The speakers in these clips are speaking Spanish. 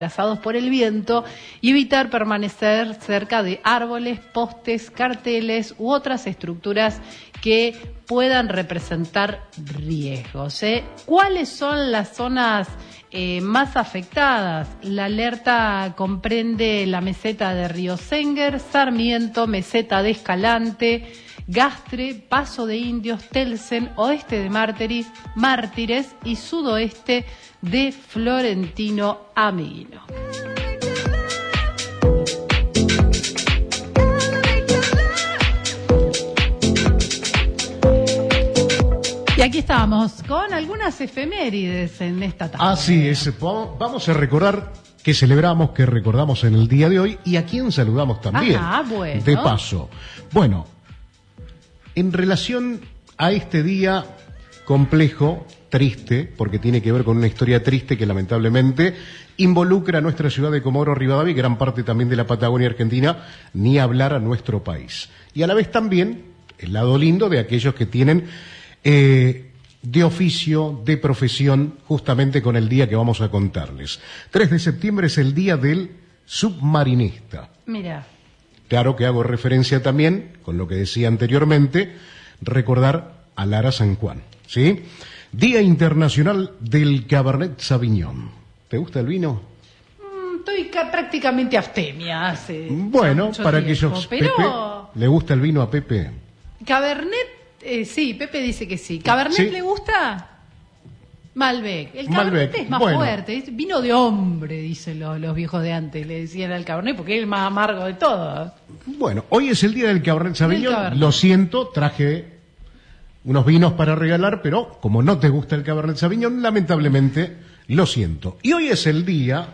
desplazados por el viento y evitar permanecer cerca de árboles, postes, carteles u otras estructuras que puedan representar riesgos. ¿Cuáles son las zonas más afectadas? La alerta comprende la meseta de Río Senguer, Sarmiento, meseta de Escalante, Gastre, Paso de Indios, Telsen, oeste de Mártires y sudoeste de Florentino Ameguino. Y aquí estábamos con algunas efemérides en esta tarde. Así es, vamos a recordar que celebramos, que recordamos en el día de hoy y a quién saludamos también. Bueno. De paso. Bueno, en relación a este día complejo, triste, porque tiene que ver con una historia triste que lamentablemente involucra a nuestra ciudad de Comodoro Rivadavia y gran parte también de la Patagonia Argentina, ni hablar a nuestro país. Y a la vez también el lado lindo de aquellos que tienen de oficio, de profesión, justamente con el día que vamos a contarles. 3 de septiembre es el día del submarinista. Mira. Claro que hago referencia también, con lo que decía anteriormente, recordar a Lara San Juan, ¿sí? Día Internacional del Cabernet Sauvignon. ¿Te gusta el vino? Estoy prácticamente abstemia hace bueno, mucho para tiempo, aquellos... pero... Pepe, ¿le gusta el vino a Pepe? Cabernet, sí, Pepe dice que sí. ¿Cabernet ¿Sí? le gusta? Malbec. El Cabernet Malbec, es más bueno. fuerte, es vino de hombre, dicen los viejos de antes, le decían al Cabernet, porque es el más amargo de todos. Bueno, hoy es el día del Cabernet Sauvignon. Cabernet. Lo siento, traje unos vinos para regalar, pero como no te gusta el Cabernet Sauvignon, lamentablemente lo siento. Y hoy es el día...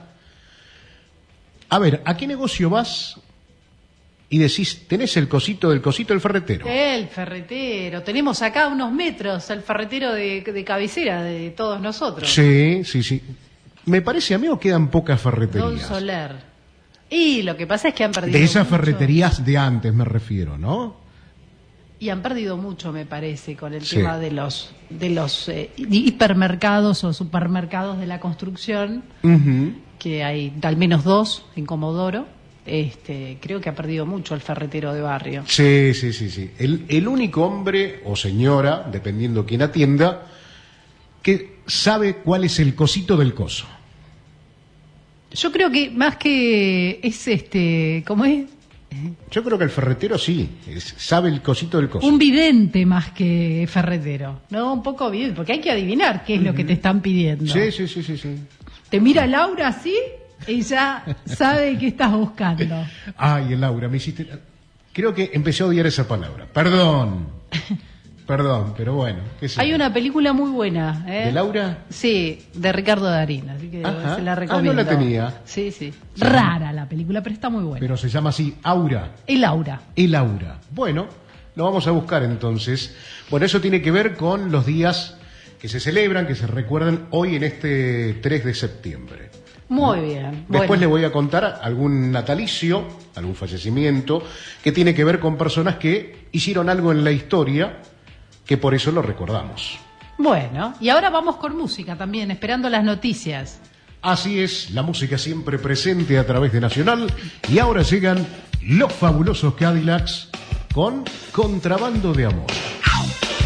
A ver, ¿a qué negocio vas y decís, tenés el cosito del ferretero? El ferretero. Tenemos acá unos metros el ferretero de cabecera de todos nosotros. Sí, sí, sí. Me parece a mí o quedan pocas Don ferreterías. Soler. Y lo que pasa es que han perdido De esas mucho. ferreterías de antes me refiero, ¿no? Y han perdido mucho, me parece, con el Sí. tema de los hipermercados o supermercados de la construcción, que hay al menos 2 en Comodoro. Creo que ha perdido mucho el ferretero de barrio. Sí, sí, sí, sí. El único hombre o señora, dependiendo quién atienda, que sabe cuál es el cosito del coso. Yo creo que más que es ¿cómo es? Yo creo que el ferretero sí, sabe el cosito del coso. Un vidente más que ferretero, ¿no? Un poco vidente, porque hay que adivinar qué es lo que te están pidiendo. Sí, sí, sí, sí, sí. Te mira Laura así y ya sabe qué estás buscando. Ay, Laura, me hiciste... Creo que empecé a odiar esa palabra. Perdón. Perdón, pero bueno. ¿Qué sé Hay yo? una película muy buena. ¿De Laura? Sí, de Ricardo Darín, así que Ajá. se la recomiendo. No la tenía. Sí, sí. Rara la película, pero está muy buena. Pero se llama así, Aura. Y Laura. Y Laura. Bueno, lo vamos a buscar entonces. Bueno, eso tiene que ver con los días que se celebran, que se recuerdan hoy en este 3 de septiembre. Muy bien. Después bueno. le voy a contar algún natalicio, algún fallecimiento, que tiene que ver con personas que hicieron algo en la historia, que por eso lo recordamos. Bueno, y ahora vamos con música también, esperando las noticias. Así es, la música siempre presente a través de Nacional, y ahora llegan los fabulosos Cadillacs con Contrabando de Amor.